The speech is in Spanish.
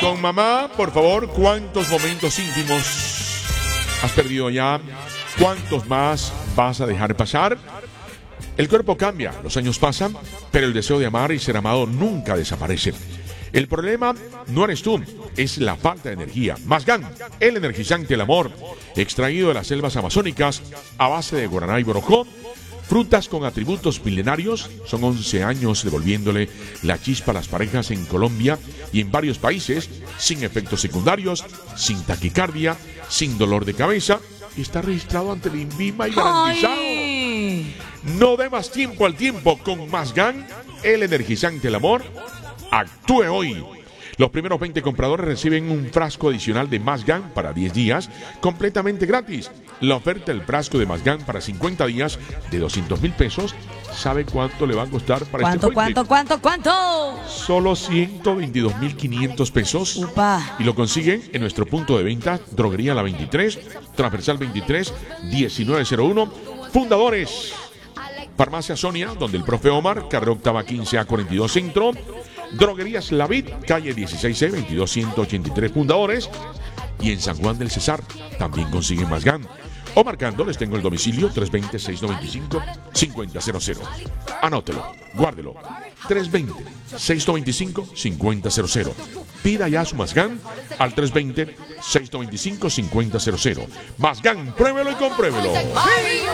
Con mamá, por favor, ¿cuántos momentos íntimos has perdido ya? ¿Cuántos más vas a dejar pasar? El cuerpo cambia, los años pasan, pero el deseo de amar y ser amado nunca desaparece. El problema no eres tú, es la falta de energía. Mazgán, el energizante del amor, extraído de las selvas amazónicas a base de guaraná y borojó, frutas con atributos milenarios, son 11 años devolviéndole la chispa a las parejas en Colombia y en varios países, sin efectos secundarios, sin taquicardia, sin dolor de cabeza, y está registrado ante el INVIMA y garantizado. ¡Ay! No dé más tiempo al tiempo con Mazgán, el energizante del amor. Actúe hoy. Los primeros 20 compradores reciben un frasco adicional de Mazgán para 10 días, completamente gratis. La oferta del frasco de Mazgán para 50 días de 200,000 pesos, ¿sabe cuánto le va a costar para este puente? ¿Cuánto? Solo 122,500 pesos. Upa. Y lo consiguen en nuestro punto de venta, Droguería La 23, Transversal 23, 1901. Fundadores, Farmacia Sonia, donde el profe Omar, carrera octava 15A42 Centro. Droguerías La Vid, calle 16C, 22183 Fundadores. Y en San Juan del Cesar también consiguen Mazgán. O marcando, les tengo el domicilio 320-695-5000. Anótelo, guárdelo. 320-695-5000. Pida ya su Mazgán al 320-695-5000. Mazgán, pruébelo y compruébelo.